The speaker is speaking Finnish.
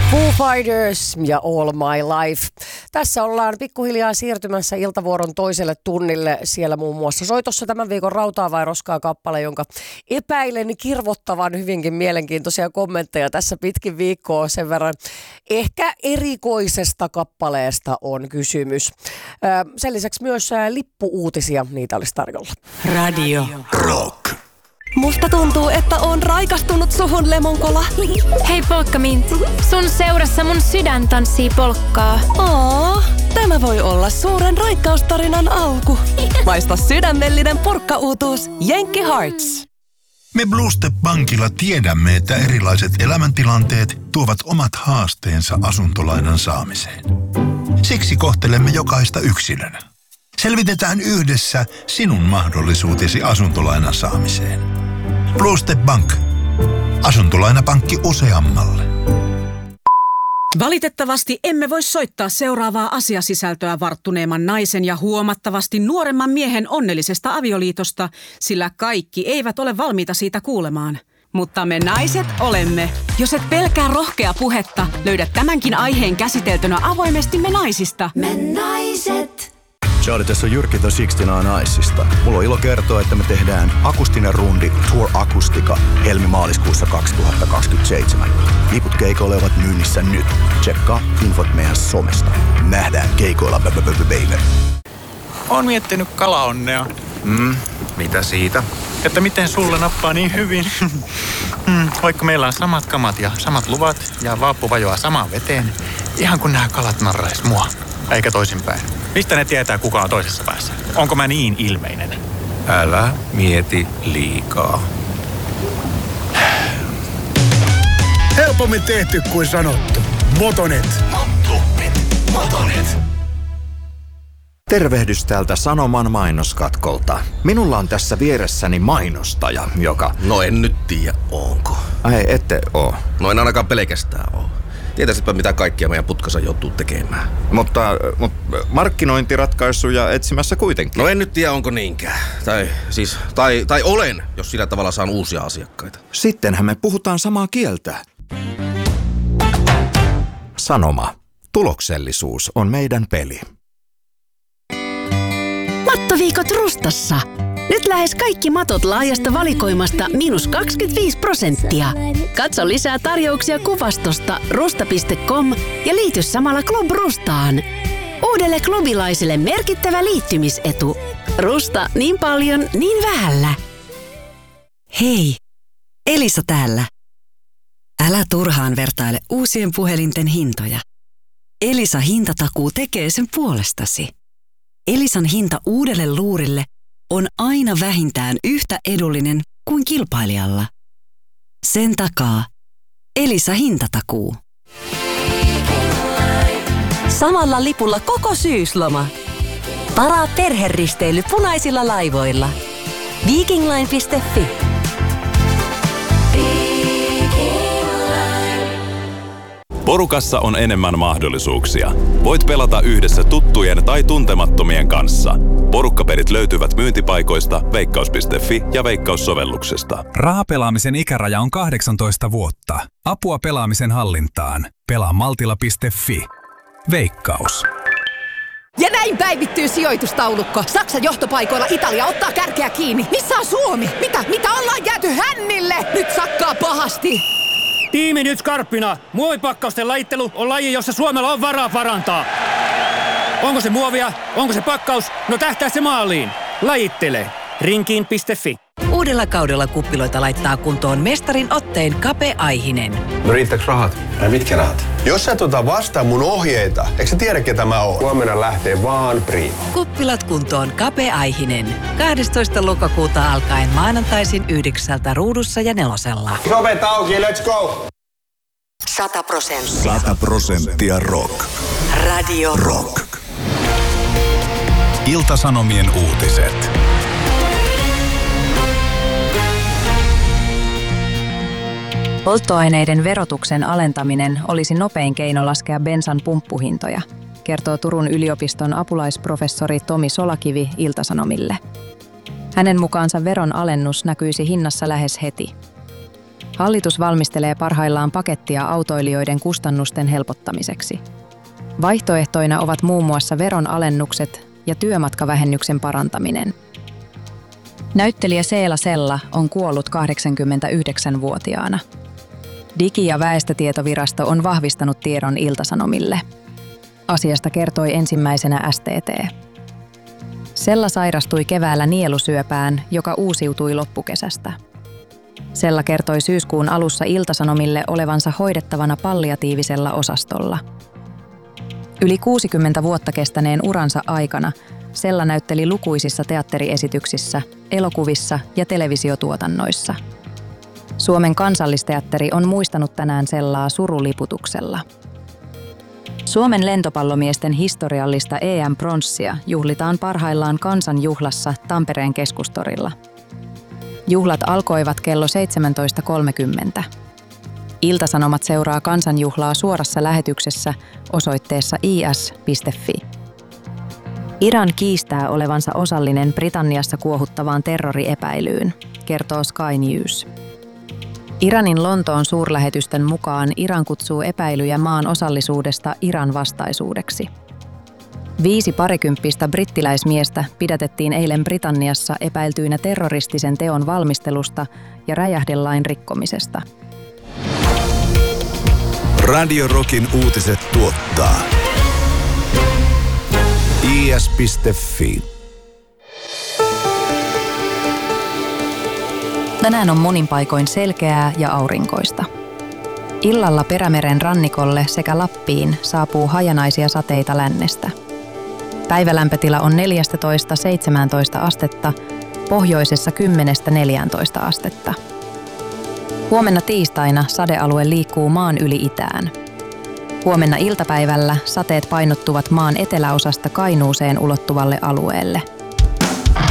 Foo Fighters ja All My Life. Tässä ollaan pikkuhiljaa siirtymässä iltavuoron toiselle tunnille. Siellä muun muassa soitossa tämän viikon Rautaa vai roskaa -kappale, jonka epäilen kirvottavan hyvinkin mielenkiintoisia kommentteja tässä pitkin viikkoa. Sen verran ehkä erikoisesta kappaleesta on kysymys. Sen lisäksi myös lippu-uutisia, niitä olisi tarjolla. Radio Rock. Musta tuntuu, että on raikastunut suhun, Lemonkola. Hei Polkkaminti, sun seurassa mun sydän tanssii polkkaa. Tämä voi olla suuren raikkaustarinan alku. Maista sydämellinen purkkauutuus Jenkki Hearts. Me Blue Step Bankilla tiedämme, että erilaiset elämäntilanteet tuovat omat haasteensa asuntolainan saamiseen. Siksi kohtelemme jokaista yksilönä. Selvitetään yhdessä sinun mahdollisuutesi asuntolainan saamiseen. Blue Step Bank. Asuntolainapankki useammalle. Valitettavasti emme voi soittaa seuraavaa asiasisältöä varttuneemman naisen ja huomattavasti nuoremman miehen onnellisesta avioliitosta, sillä kaikki eivät ole valmiita siitä kuulemaan. Mutta me naiset olemme. Jos et pelkää rohkea puhetta, löydät tämänkin aiheen käsiteltynä avoimesti Me naisista. Me naiset. Charlie, tässä on Jyrki The 69 Icesta. Mulla on ilo kertoa, että me tehdään akustinen rundi Tour Akustika helmi-maaliskuussa 2027. Liput keikoille ovat myynnissä nyt. Tsekkaa infot meidän somesta. Nähdään keikoilla, baby. Oon miettinyt kalaonnea. Mitä siitä? Että miten sulle nappaa niin hyvin. Vaikka meillä on samat kamat ja samat luvat ja vaappu vajoaa samaan veteen. Ihan kun nämä kalat narrais mua. Eikä toisinpäin. Mistä ne tietää, kuka on toisessa päässä? Onko mä niin ilmeinen? Älä mieti liikaa. Helpommin tehty kuin sanottu. Motonet. Tervehdys täältä Sanoman mainoskatkolta. Minulla on tässä vieressäni mainostaja, joka... No en nyt tiedä, onko. Ai, ette oo. No en ainakaan pelkästään oo. Tietäisitpä, mitä kaikkia meidän putkassa joutuu tekemään. Mutta markkinointiratkaisuja etsimässä kuitenkin. No en nyt tiedä, onko niinkään. Tai olen, jos sillä tavalla saan uusia asiakkaita. Sittenhän me puhutaan samaa kieltä. Sanoma. Tuloksellisuus on meidän peli. Mattoviikot Rustassa. Nyt lähes kaikki matot laajasta valikoimasta -25%. Katso lisää tarjouksia kuvastosta rusta.com ja liity samalla Club Rustaan. Uudelle klubilaiselle merkittävä liittymisetu. Rusta niin paljon, niin vähällä. Hei, Elisa täällä. Älä turhaan vertaile uusien puhelinten hintoja. Elisa hintatakuu tekee sen puolestasi. Elisan hinta uudelle luurille on aina vähintään yhtä edullinen kuin kilpailijalla. Sen takaa Elisa hintatakuu. Samalla lipulla koko syysloma. Varaa perheristeily punaisilla laivoilla. Vikingline.fi. Porukassa on enemmän mahdollisuuksia. Voit pelata yhdessä tuttujen tai tuntemattomien kanssa. Porukkapelit löytyvät myyntipaikoista, veikkaus.fi ja Veikkaus-sovelluksesta. Rahapelaamisen ikäraja on 18 vuotta. Apua pelaamisen hallintaan. Pelaa maltilla.fi. Veikkaus. Ja näin päivittyy sijoitustaulukko. Saksan johtopaikoilla Italia ottaa kärkeä kiinni. Missä on Suomi? Mitä ollaan jääty hännille? Nyt sakkaa pahasti. Tiimi nyt skarppina. Muovipakkausten lajittelu on laji, jossa Suomella on varaa parantaa. Onko se muovia? Onko se pakkaus? No tähtää se maaliin. Lajittele. Rinkiin.fi. Uudella kaudella kuppiloita laittaa kuntoon mestarin otteen Kape Aihinen. No riittääks rahat? Ai mitkä rahat? Jos sä et ota vastaan mun ohjeita, eikö sä tiedä ketä mä oon? Huomenna lähtee vaan Prima. Kuppilat kuntoon Kape Aihinen. 12. lokakuuta alkaen maanantaisin 9 Ruudussa ja 4. Sovet auki, let's go! 100%. 100% rock. Radio Rock. Ilta-Sanomien uutiset. Polttoaineiden verotuksen alentaminen olisi nopein keino laskea bensan pumppuhintoja, kertoo Turun yliopiston apulaisprofessori Tomi Solakivi Ilta-Sanomille. Hänen mukaansa veron alennus näkyisi hinnassa lähes heti. Hallitus valmistelee parhaillaan pakettia autoilijoiden kustannusten helpottamiseksi. Vaihtoehtoina ovat muun muassa veronalennukset ja työmatkavähennyksen parantaminen. Näyttelijä Seela Sella on kuollut 89-vuotiaana. Digi- ja väestötietovirasto on vahvistanut tiedon Ilta-Sanomille. Asiasta kertoi ensimmäisenä STT. Sella sairastui keväällä nielusyöpään, joka uusiutui loppukesästä. Sella kertoi syyskuun alussa Ilta-Sanomille olevansa hoidettavana palliatiivisella osastolla. Yli 60 vuotta kestäneen uransa aikana Sella näytteli lukuisissa teatteriesityksissä, elokuvissa ja televisiotuotannoissa. Suomen Kansallisteatteri on muistanut tänään Sellaa suruliputuksella. Suomen lentopallomiesten historiallista EM-pronssia juhlitaan parhaillaan kansanjuhlassa Tampereen keskustorilla. Juhlat alkoivat kello 17.30. Ilta-Sanomat seuraa kansanjuhlaa suorassa lähetyksessä osoitteessa is.fi. Iran kiistää olevansa osallinen Britanniassa kuohuttavaan terroriepäilyyn, kertoo Sky News. Iranin Lontoon suurlähetystön mukaan Iran kutsuu epäilyjä maan osallisuudesta Iran vastaisuudeksi. 5 parikymppistä brittiläismiestä pidätettiin eilen Britanniassa epäiltyinä terroristisen teon valmistelusta ja räjähdelain rikkomisesta. Radio Rockin uutiset tuottaa is.fi. Tänään on monin paikoin selkeää ja aurinkoista. Illalla Perämeren rannikolle sekä Lappiin saapuu hajanaisia sateita lännestä. Päivälämpötila on 14–17 astetta, pohjoisessa 10–14 astetta. Huomenna tiistaina sadealue liikkuu maan yli itään. Huomenna iltapäivällä sateet painottuvat maan eteläosasta Kainuuseen ulottuvalle alueelle.